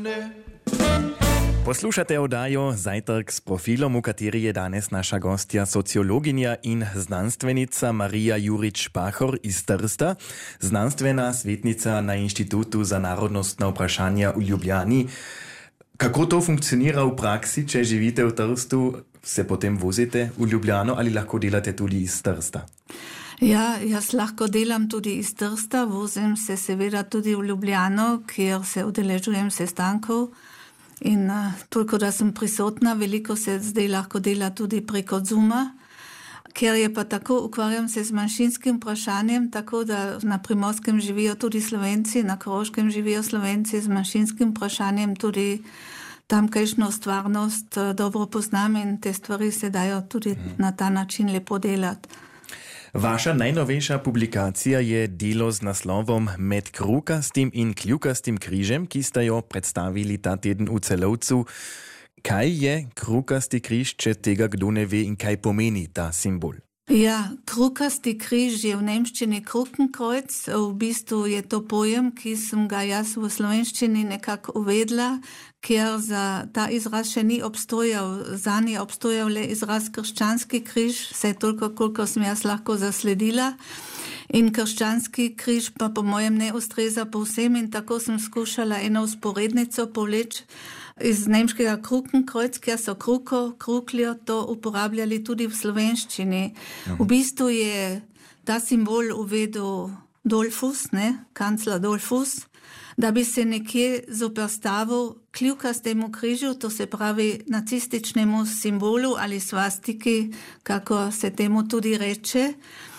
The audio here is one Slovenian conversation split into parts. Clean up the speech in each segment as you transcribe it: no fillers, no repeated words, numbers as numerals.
Poslušate oddajo Zajtrk s profilom, v kateri je danes naša gostja sociologinja in znanstvenica Marija Jurič-Pahor iz Trsta, znanstvena svetnica na Inštitutu za narodnostna vprašanja v Ljubljani. Kako to funkcionira v praksi, če živite v Trstu, se potem vozite v Ljubljano ali lahko delate tudi iz Trsta? Ja, jaz lahko delam tudi iz Trsta, vozim se seveda tudi v Ljubljano, kjer se udeležujem sestankov. In toliko, da sem prisotna, veliko se zdaj lahko dela tudi preko Zooma, ker je pa tako, ukvarjam se z manjšinskim vprašanjem, tako da na Primorskem živijo tudi Slovenci, na Koroškem živijo Slovenci z manjšinskim vprašanjem, tudi tamkajšnjo stvarnost dobro poznam in te stvari se dajo tudi na ta način lepo delati. Vaša najnovejša publikacija je delo z naslovom Med krukastim in kljukastim križem, ki ste jo predstavili ta teden v Celovcu. Kaj je krukasti križ, če tega kdo ne ve in kaj pomeni ta simbol? Ja, krukasti križ je v nemščini Krukenkreuz. V bistvu je to pojem, ki sem ga jaz v slovenščini nekako uvedla, ker za ta izraz še ni obstojal. Zanj je obstojal le izraz krščanski križ, vse toliko, koliko sem jaz lahko zasledila. In krščanski križ pa po mojem ne ustreza povsem in tako sem skušala eno usporednico povleči iz nemškega Krukenkreuz, kjer so krukljo to uporabljali tudi v slovenščini. V bistvu je ta simbol uvedel Dollfuss, kancler Dollfuss, da bi se nekje zoperstavil kljukastemu križu, to se pravi nacističnemu simbolu ali svastiki, kako se temu tudi reče.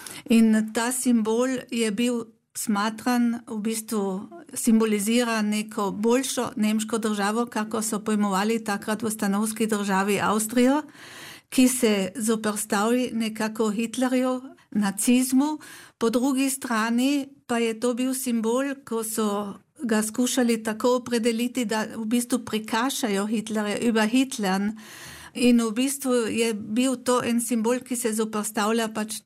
In ta simbol je bil smatran, v bistvu simbolizira neko boljšo nemško državo, kako so pojmovali takrat v stanovski državi Avstrijo, ki se zoperstavi nekako Hitlerju, nacizmu. Po drugi strani pa je to bil simbol, ko so ga skušali tako opredeliti, da v bistvu prikašajo Hitlerja, über Hitlern. In v bistvu je bil to en simbol, ki se zoperstavlja pač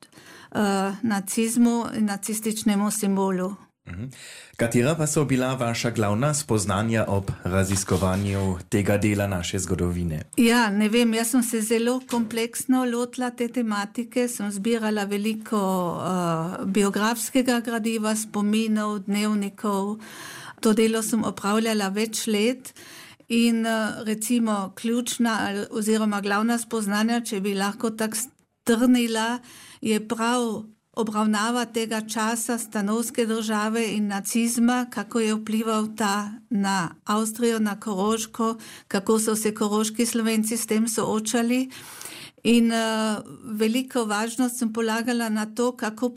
nacizmu in nacističnemu simbolu. Katera pa so bila vaša glavna spoznanja ob raziskovanju tega dela naše zgodovine? Ja, ne vem, jaz sem se zelo kompleksno lotila te tematike, sem zbirala veliko biografskega gradiva, spominov, dnevnikov. To delo sem opravljala več let. In recimo ključna oziroma glavna spoznanja, če bi lahko tako strnila, je prav obravnava tega časa stanovske države in nacizma, kako je vplival ta na Avstrijo, na Koroško, kako so se koroški Slovenci s tem soočali. In veliko važnost sem polagala na to, kako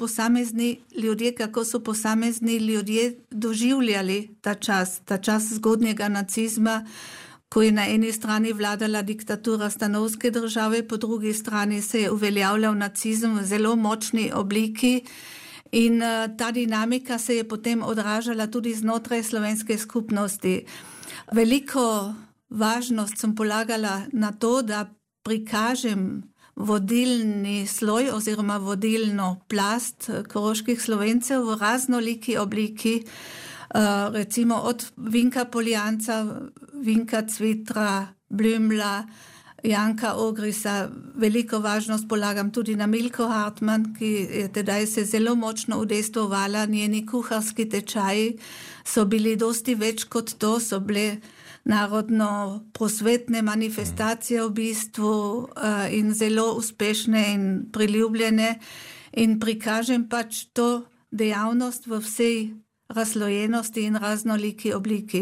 so posamezni ljudje doživljali ta čas zgodnjega nacizma, ko je na eni strani vladala diktatura stanovske države, po drugi strani se je uveljavljal nacizem v zelo močni obliki in ta dinamika se je potem odražala tudi znotraj slovenske skupnosti. Veliko važnost sem polagala na to, da prikažem vodilni sloj oziroma vodilno plast koroških Slovencev v raznoliki obliki, recimo od Vinka Poljanca, Vinka Cvitra, Blümla, Janka Ogrisa. Veliko važnost polagam tudi na Milko Hartmann, ki je tedaj se zelo močno udejstvovala. Njeni kuharski tečaji so bili dosti več kot to, so bile narodno prosvetne manifestacije v bistvu in zelo uspešne in priljubljene. In prikažem pač to dejavnost v vsej razlojenosti in raznoliki obliki.